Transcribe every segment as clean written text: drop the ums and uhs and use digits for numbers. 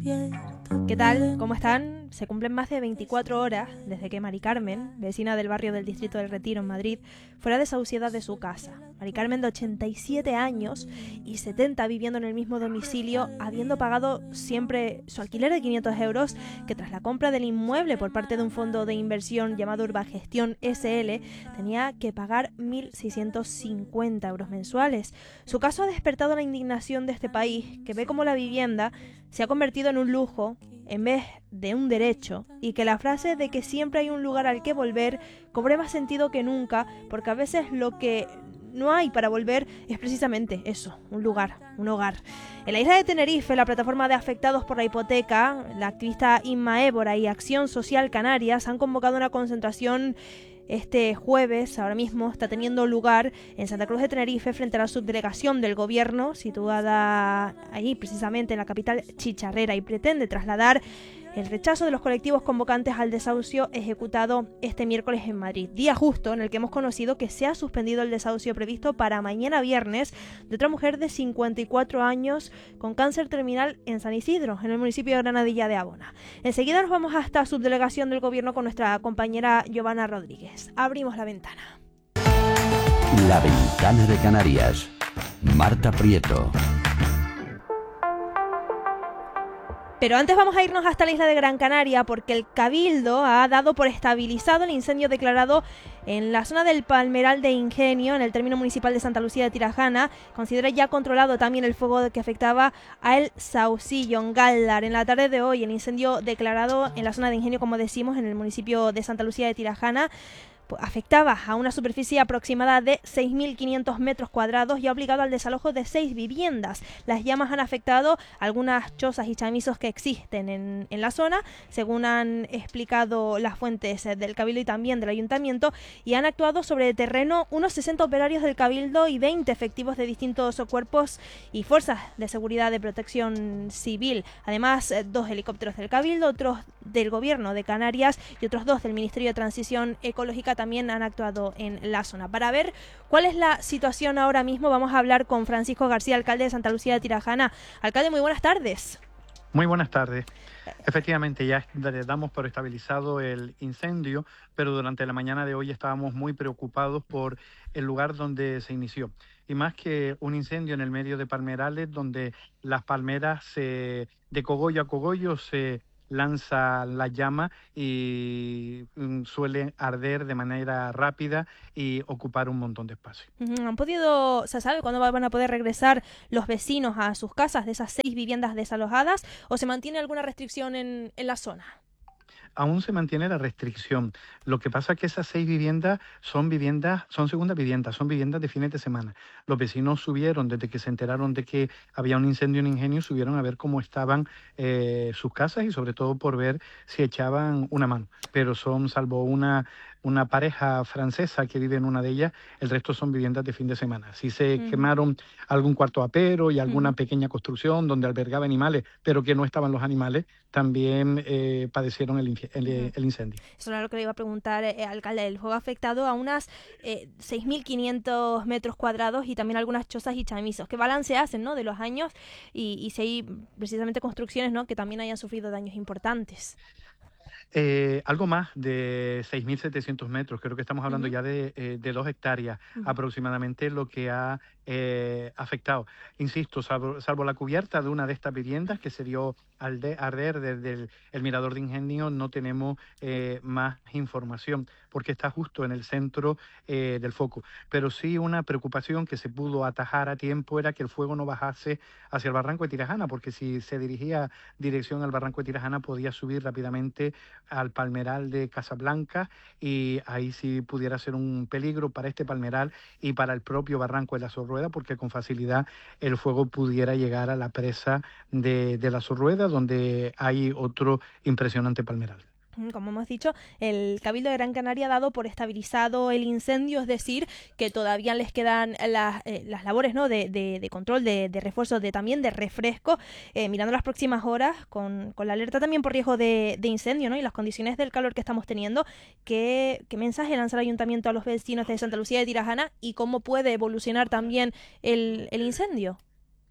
¿Qué tal? ¿Cómo están? Se cumplen más de 24 horas desde que Mari Carmen, vecina del barrio del Distrito del Retiro en Madrid, fuera desahuciada de su casa. Mari Carmen, de 87 años y 70 viviendo en el mismo domicilio, habiendo pagado siempre su alquiler de 500 euros, que tras la compra del inmueble por parte de un fondo de inversión llamado Urbagestión SL, tenía que pagar 1.650 euros mensuales. Su caso ha despertado la indignación de este país, que ve cómo la vivienda se ha convertido en un lujo en vez de un derecho, y que la frase de que siempre hay un lugar al que volver cobre más sentido que nunca, porque a veces lo que no hay para volver es precisamente eso, un lugar, un hogar. En la isla de Tenerife, la plataforma de afectados por la hipoteca, la activista Inma Évora y Acción Social Canarias han convocado una concentración este jueves. Ahora mismo está teniendo lugar en Santa Cruz de Tenerife frente a la subdelegación del gobierno situada allí precisamente en la capital chicharrera, y pretende trasladar el rechazo de los colectivos convocantes al desahucio ejecutado este miércoles en Madrid, día justo en el que hemos conocido que se ha suspendido el desahucio previsto para mañana viernes de otra mujer de 54 años con cáncer terminal en San Isidro, en el municipio de Granadilla de Abona. Enseguida nos vamos hasta subdelegación del gobierno con nuestra compañera Giovanna Rodríguez. Abrimos la ventana. La Ventana de Canarias. Marta Prieto. Pero antes vamos a irnos hasta la isla de Gran Canaria, porque el Cabildo ha dado por estabilizado el incendio declarado en la zona del Palmeral de Ingenio, en el término municipal de Santa Lucía de Tirajana. Considera ya controlado también el fuego que afectaba a El Saucillo, en Gáldar. En la tarde de hoy, el incendio declarado en la zona de Ingenio, como decimos, en el municipio de Santa Lucía de Tirajana, afectaba a una superficie aproximada de 6.500 metros cuadrados y ha obligado al desalojo de 6 viviendas. Las llamas han afectado algunas chozas y chamisos que existen en la zona, según han explicado las fuentes del Cabildo y también del Ayuntamiento, y han actuado sobre el terreno unos 60 operarios del Cabildo y 20 efectivos de distintos cuerpos y fuerzas de seguridad de protección civil. Además, 2 helicópteros del Cabildo, otros del Gobierno de Canarias y otros 2 del Ministerio de Transición Ecológica también han actuado en la zona. Para ver cuál es la situación ahora mismo, vamos a hablar con Francisco García, alcalde de Santa Lucía de Tirajana. Alcalde, muy buenas tardes. Muy buenas tardes. Efectivamente, ya damos por estabilizado el incendio, pero durante la mañana de hoy estábamos muy preocupados por el lugar donde se inició. Y más que un incendio en el medio de palmerales, donde las palmeras de cogollo a cogollo se lanza la llama y suele arder de manera rápida y ocupar un montón de espacio. ¿Se sabe cuándo van a poder regresar los vecinos a sus casas de esas 6 viviendas desalojadas, o se mantiene alguna restricción en la zona? Aún se mantiene la restricción. Lo que pasa es que esas 6 viviendas, son segundas viviendas, son viviendas de fines de semana. Los vecinos subieron, desde que se enteraron de que había un incendio en Ingenio, subieron a ver cómo estaban sus casas y sobre todo por ver si echaban una mano. Pero salvo una pareja francesa que vive en una de ellas, el resto son viviendas de fin de semana. Sí se quemaron algún cuarto apero y alguna pequeña construcción donde albergaba animales, pero que no estaban los animales, también padecieron el incendio. Eso era lo que le iba a preguntar, alcalde. El fuego ha afectado a unas 6.500 metros cuadrados y también algunas chozas y chamisos. ¿Qué balance hacen, ¿no?, de los años y si hay precisamente construcciones, ¿no?, que también hayan sufrido daños importantes? Algo más de 6.700 metros, creo que estamos hablando ya de 2 hectáreas aproximadamente lo que ha afectado. Insisto, salvo la cubierta de una de estas viviendas que se dio al arder desde el mirador de Ingenio, no tenemos más información porque está justo en el centro del foco. Pero sí, una preocupación que se pudo atajar a tiempo era que el fuego no bajase hacia el barranco de Tirajana, porque si se dirigía dirección al barranco de Tirajana podía subir rápidamente al palmeral de Casablanca y ahí sí pudiera ser un peligro para este palmeral y para el propio barranco de la Sorrueda, porque con facilidad el fuego pudiera llegar a la presa de la Sorrueda, donde hay otro impresionante palmeral. Como hemos dicho, el Cabildo de Gran Canaria ha dado por estabilizado el incendio, es decir, que todavía les quedan las labores, ¿no?, de control, de refuerzo, también de refresco, mirando las próximas horas, con la alerta también por riesgo de incendio, ¿no?, y las condiciones del calor que estamos teniendo. ¿Qué mensaje lanza el Ayuntamiento a los vecinos de Santa Lucía de Tirajana y cómo puede evolucionar también el incendio?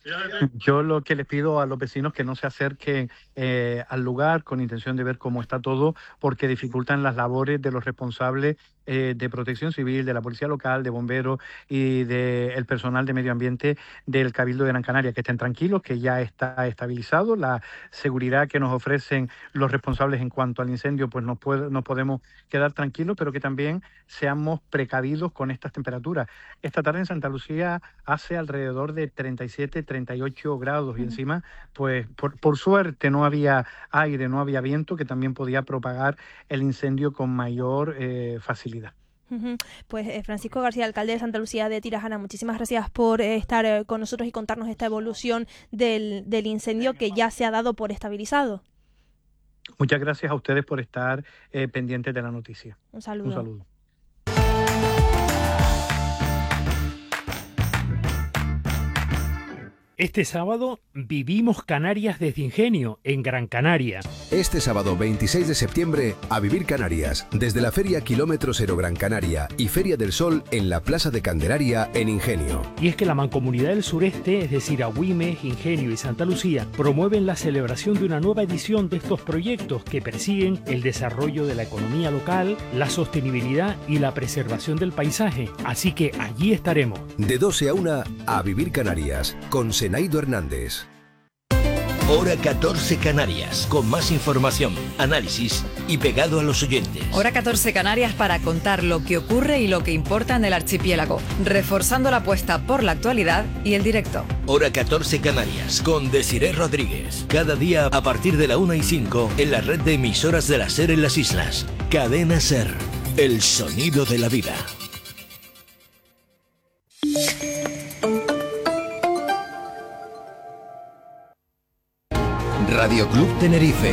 Yo lo que les pido a los vecinos que no se acerquen al lugar con intención de ver cómo está todo, porque dificultan las labores de los responsables de protección civil, de la policía local, de bomberos y del personal de medio ambiente del Cabildo de Gran Canaria. Que estén tranquilos, que ya está estabilizado. La seguridad que nos ofrecen los responsables en cuanto al incendio, pues nos podemos quedar tranquilos, pero que también seamos precavidos con estas temperaturas. Esta tarde en Santa Lucía hace alrededor de 37, 38 grados y encima, pues por suerte no había aire, no había viento, que también podía propagar el incendio con mayor facilidad. Pues Francisco García, alcalde de Santa Lucía de Tirajana, muchísimas gracias por estar con nosotros y contarnos esta evolución del incendio que ya se ha dado por estabilizado. Muchas gracias a ustedes por estar pendientes de la noticia. Un saludo. Un saludo. Este sábado vivimos Canarias desde Ingenio, en Gran Canaria. Este sábado 26 de septiembre, a vivir Canarias, desde la Feria Kilómetro Cero Gran Canaria y Feria del Sol en la Plaza de Candelaria, en Ingenio. Y es que la Mancomunidad del Sureste, es decir, Agüimes, Ingenio y Santa Lucía, promueven la celebración de una nueva edición de estos proyectos que persiguen el desarrollo de la economía local, la sostenibilidad y la preservación del paisaje. Así que allí estaremos. De 12 a 1, a vivir Canarias, con Senaido Hernández. Hora 14 Canarias, con más información, análisis y pegado a los oyentes. Hora 14 Canarias para contar lo que ocurre y lo que importa en el archipiélago, reforzando la apuesta por la actualidad y el directo. Hora 14 Canarias, con Desiré Rodríguez. Cada día a partir de la 1:05 en la red de emisoras de la SER en las islas. Cadena SER, el sonido de la vida. Radio Club Tenerife.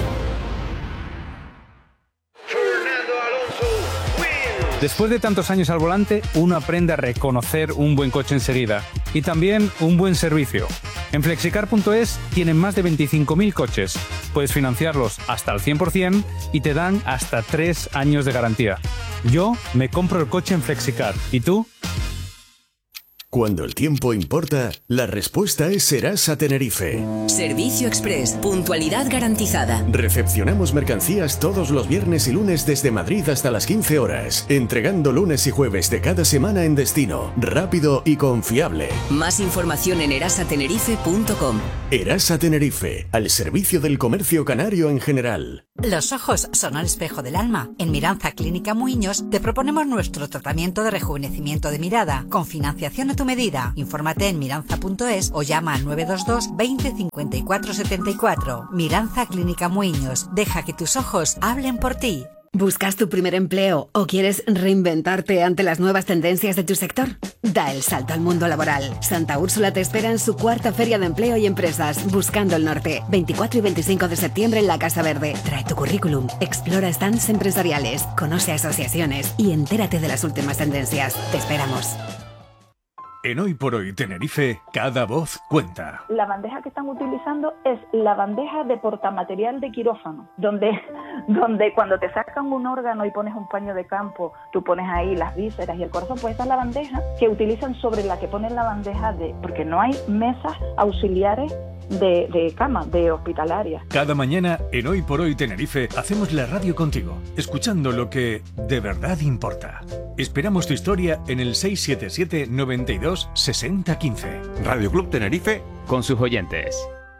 Después de tantos años al volante, uno aprende a reconocer un buen coche enseguida y también un buen servicio. En Flexicar.es tienen más de 25.000 coches. Puedes financiarlos hasta el 100% y te dan hasta 3 años de garantía. Yo me compro el coche en Flexicar. ¿Y tú? Cuando el tiempo importa, la respuesta es Serasa Tenerife. Servicio Express, puntualidad garantizada. Recepcionamos mercancías todos los viernes y lunes desde Madrid hasta las 15 horas, entregando lunes y jueves de cada semana en destino, rápido y confiable. Más información en erasatenerife.com. Erasa Tenerife, al servicio del comercio canario en general. Los ojos son el espejo del alma. En Miranza Clínica Muiños te proponemos nuestro tratamiento de rejuvenecimiento de mirada, con financiación a tu medida. Infórmate en miranza.es o llama al 922 20 54 74. Miranza Clínica Muiños. Deja que tus ojos hablen por ti. ¿Buscas tu primer empleo o quieres reinventarte ante las nuevas tendencias de tu sector? Da el salto al mundo laboral. Santa Úrsula te espera en su 4ª Feria de Empleo y Empresas, Buscando el Norte, 24 y 25 de septiembre en la Casa Verde. Trae tu currículum, explora stands empresariales, conoce asociaciones y entérate de las últimas tendencias. Te esperamos. En Hoy por Hoy Tenerife, cada voz cuenta. La bandeja que están utilizando es la bandeja de portamaterial de quirófano, donde cuando te sacan un órgano y pones un paño de campo, tú pones ahí las vísceras y el corazón, pues esa es la bandeja que utilizan sobre la que ponen la bandeja porque no hay mesas auxiliares de cama, de hospitalaria. Cada mañana en Hoy por Hoy Tenerife hacemos la radio contigo, escuchando lo que de verdad importa. Esperamos tu historia en el 677 92 60 15. Radio Club Tenerife con sus oyentes.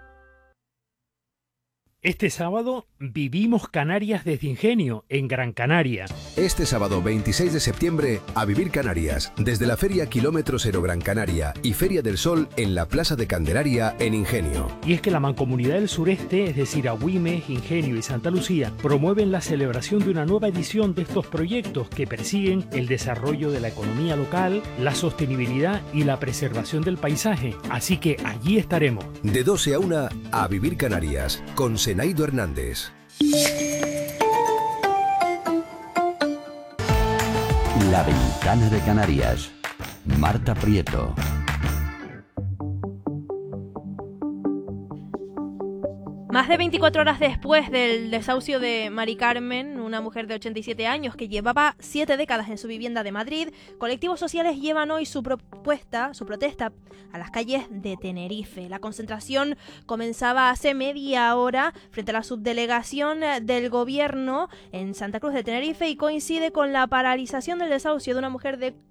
Este sábado vivimos Canarias desde Ingenio, en Gran Canaria. Este sábado 26 de septiembre, a vivir Canarias, desde la Feria Kilómetro Cero Gran Canaria y Feria del Sol en la Plaza de Candelaria, en Ingenio. Y es que la Mancomunidad del Sureste, es decir, Agüimes, Ingenio y Santa Lucía, promueven la celebración de una nueva edición de estos proyectos que persiguen el desarrollo de la economía local, la sostenibilidad y la preservación del paisaje. Así que allí estaremos. De 12 a 1, a vivir Canarias, con Senaido Hernández. La Ventana de Canarias. Marta Más de 24 horas después del desahucio de Mari Carmen, una mujer de 87 años que llevaba 7 décadas en su vivienda de Madrid, colectivos sociales llevan hoy su protesta a las calles de Tenerife. La concentración comenzaba hace media hora frente a la subdelegación del gobierno en Santa Cruz de Tenerife y coincide con la paralización del desahucio de una mujer de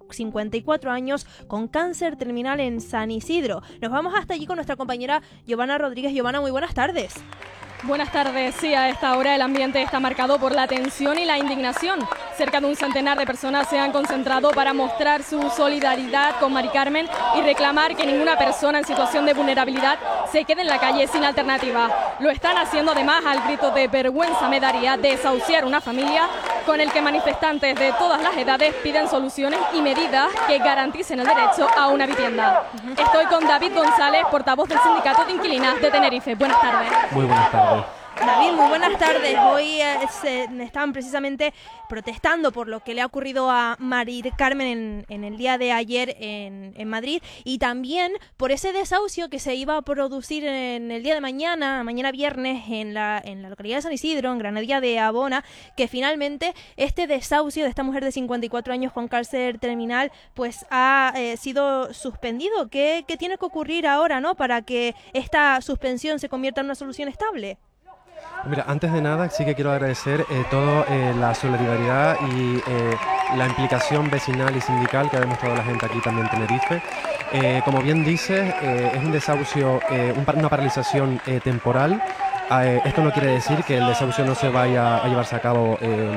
54 años con cáncer terminal en San Isidro. Nos vamos hasta allí con nuestra compañera Giovanna Rodríguez. Giovanna, muy buenas tardes. Buenas tardes. Sí, a esta hora el ambiente está marcado por la tensión y la indignación. Cerca de un centenar de personas se han concentrado para mostrar su solidaridad con Mari Carmen y reclamar que ninguna persona en situación de vulnerabilidad se quede en la calle sin alternativa. Lo están haciendo además al grito de vergüenza me daría desahuciar una familia, con el que manifestantes de todas las edades piden soluciones y medidas que garanticen el derecho a una vivienda. Estoy con David González, portavoz del Sindicato de Inquilinas de Tenerife. Buenas tardes. Muy buenas tardes. David, muy buenas tardes. Hoy estaban precisamente protestando por lo que le ha ocurrido a Mari Carmen en el día de ayer en Madrid, y también por ese desahucio que se iba a producir en el día de mañana viernes, en la localidad de San Isidro, en Granadilla de Abona, que finalmente este desahucio de esta mujer de 54 años con cáncer terminal pues ha sido suspendido. ¿Qué tiene que ocurrir ahora, ¿no?, para que esta suspensión se convierta en una solución estable? Mira, antes de nada sí que quiero agradecer toda la solidaridad y la implicación vecinal y sindical que ha demostrado la gente aquí también en Tenerife. Como bien dices, es un desahucio, una paralización temporal. Esto no quiere decir que el desahucio no se vaya a llevarse a cabo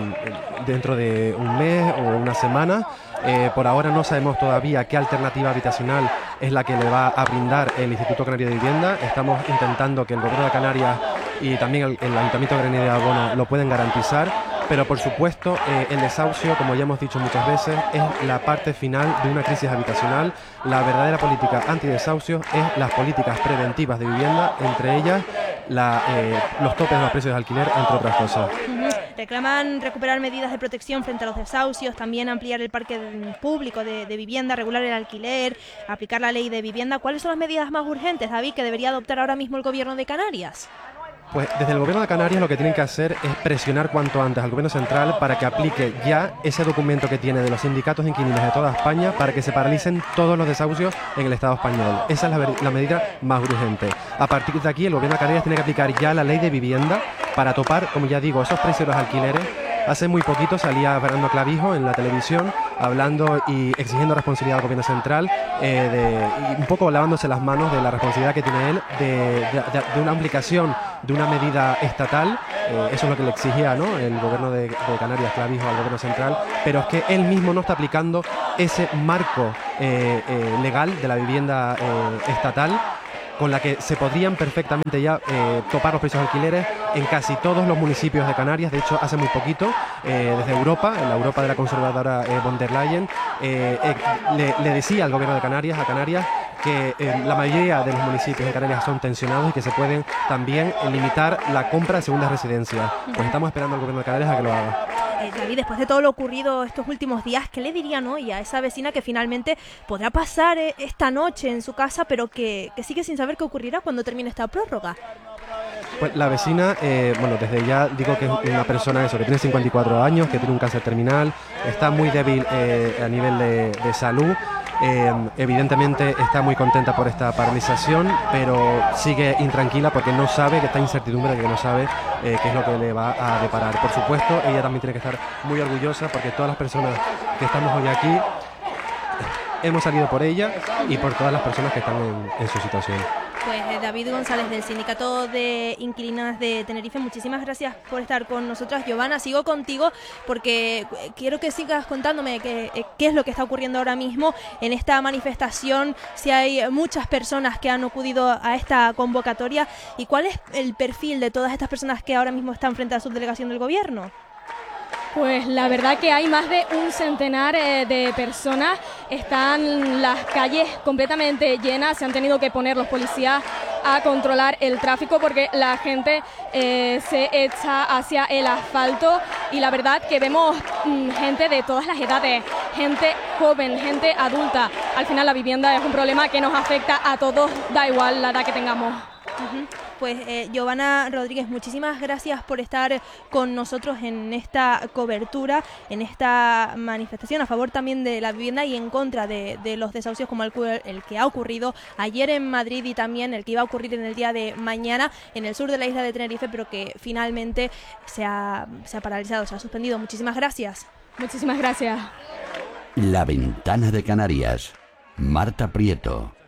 dentro de un mes o una semana. Por ahora no sabemos todavía qué alternativa habitacional es la que le va a brindar el Instituto Canario de Vivienda. Estamos intentando que el Gobierno de Canarias y también el Ayuntamiento de Granadilla de Abona lo pueden garantizar, pero por supuesto el desahucio, como ya hemos dicho muchas veces, es la parte final de una crisis habitacional. La verdadera política antidesahucio es las políticas preventivas de vivienda, entre ellas los topes de los precios de alquiler, entre otras cosas. Reclaman recuperar medidas de protección frente a los desahucios, también ampliar el parque público de vivienda, regular el alquiler, aplicar la ley de vivienda. ¿Cuáles son las medidas más urgentes, David, que debería adoptar ahora mismo el Gobierno de Canarias? Pues desde el Gobierno de Canarias lo que tienen que hacer es presionar cuanto antes al Gobierno central para que aplique ya ese documento que tiene de los sindicatos de inquilinos de toda España para que se paralicen todos los desahucios en el Estado español. Esa es la medida más urgente. A partir de aquí el Gobierno de Canarias tiene que aplicar ya la ley de vivienda para topar, como ya digo, esos precios de los alquileres. Hace muy poquito salía Fernando Clavijo en la televisión hablando y exigiendo responsabilidad al Gobierno central, y un poco lavándose las manos de la responsabilidad que tiene él de una aplicación de una medida estatal. Eso es lo que le exigía, ¿no?, el Gobierno de Canarias, Clavijo, al Gobierno central, pero es que él mismo no está aplicando ese marco legal de la vivienda estatal, con la que se podrían perfectamente ya topar los precios de alquileres en casi todos los municipios de Canarias. De hecho, hace muy poquito, desde Europa, en la Europa de la conservadora von der Leyen, le decía al Gobierno de Canarias, que la mayoría de los municipios de Canarias son tensionados y que se pueden también limitar la compra de segundas residencias. Pues estamos esperando al Gobierno de Canarias a que lo haga. David, después de todo lo ocurrido estos últimos días, ¿qué le dirían hoy a esa vecina que finalmente podrá pasar esta noche en su casa, pero que sigue sin saber qué ocurrirá cuando termine esta prórroga? Pues la vecina, desde ya digo que es una persona que tiene 54 años, que tiene un cáncer terminal, está muy débil a nivel de salud. Evidentemente está muy contenta por esta paralización, pero sigue intranquila porque no sabe, que está incertidumbre de que no sabe qué es lo que le va a deparar. Por supuesto, ella también tiene que estar muy orgullosa porque todas las personas que estamos hoy aquí hemos salido por ella y por todas las personas que están en su situación. Pues David González, del Sindicato de Inquilinas de Tenerife, muchísimas gracias por estar con nosotras. Giovanna, sigo contigo porque quiero que sigas contándome qué es lo que está ocurriendo ahora mismo en esta manifestación, si hay muchas personas que han acudido a esta convocatoria y cuál es el perfil de todas estas personas que ahora mismo están frente a la subdelegación del Gobierno. Pues la verdad que hay más de un centenar de personas, están las calles completamente llenas, se han tenido que poner los policías a controlar el tráfico porque la gente se echa hacia el asfalto y la verdad que vemos gente de todas las edades, gente joven, gente adulta. Al final la vivienda es un problema que nos afecta a todos, da igual la edad que tengamos. Pues Giovanna Rodríguez, muchísimas gracias por estar con nosotros en esta cobertura, en esta manifestación a favor también de la vivienda y en contra de los desahucios como el que ha ocurrido ayer en Madrid y también el que iba a ocurrir en el día de mañana en el sur de la isla de Tenerife, pero que finalmente se ha paralizado, se ha suspendido. Muchísimas gracias. Muchísimas gracias. La Ventana de Canarias. Marta Prieto.